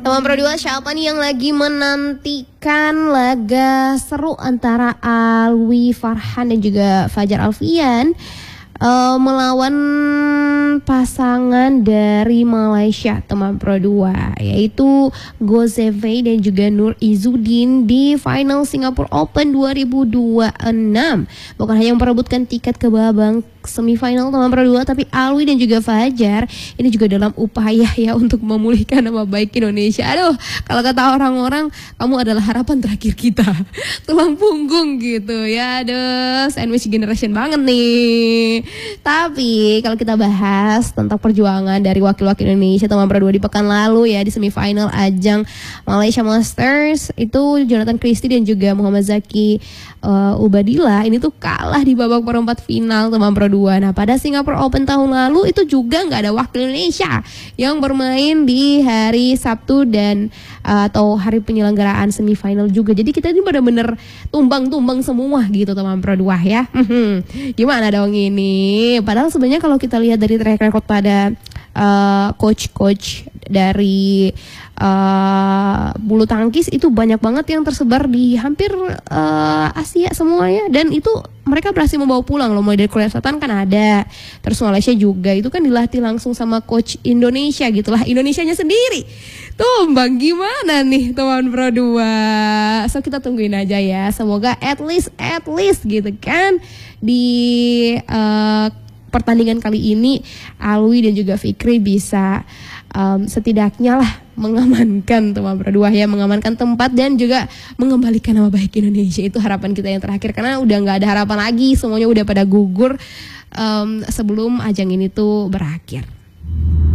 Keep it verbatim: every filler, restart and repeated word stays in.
Teman Pro dua, siapa nih yang lagi menantikan laga seru antara Alwi Farhan dan juga Fajar Alfian uh, melawan pasangan dari Malaysia, teman Pro dua, yaitu Gozeve dan juga Nur Izzuddin di final Singapore Open dua ribu dua puluh enam. Bukan hanya memperebutkan tiket ke babak semifinal teman Pro dua, tapi Alwi dan juga Fajar ini juga dalam upaya ya untuk memulihkan nama baik Indonesia. Aduh, kalau kata orang-orang, kamu adalah harapan terakhir kita, tulang punggung gitu ya. Aduh, sandwich generation banget nih. Tapi kalau kita bahas tentang perjuangan dari wakil-wakil Indonesia teman Pro dua di pekan lalu ya, di semifinal ajang Malaysia Masters, itu Jonathan Christie dan juga Muhammad Zaki uh, Ubadillah ini tuh kalah di babak perempat final teman Pro dua. Nah, pada Singapore Open tahun lalu itu juga nggak ada wakil Indonesia yang bermain di hari Sabtu dan uh, atau hari penyelenggaraan semifinal juga. Jadi kita ini benar-benar tumbang-tumbang semua gitu teman Pro dua ya. Gimana dong ini? Padahal sebenarnya kalau kita lihat dari track record pada uh, coach-coach dari uh, bulu tangkis itu banyak banget yang tersebar di hampir uh, Asia semuanya, dan itu mereka berhasil membawa pulang loh. Mulai dari Korea Selatan kan ada, terus Malaysia juga itu kan dilatih langsung sama coach Indonesia gitulah, Indonesianya sendiri. Tuh bang, gimana nih teman Pro dua? So kita tungguin aja ya, semoga at least at least gitu kan di uh, pertandingan kali ini Alwi dan juga Fikri bisa um, setidaknya lah mengamankan teman Pro dua ya, mengamankan tempat dan juga mengembalikan nama baik Indonesia. Itu harapan kita yang terakhir, karena udah nggak ada harapan lagi, semuanya udah pada gugur um, sebelum ajang ini tuh berakhir.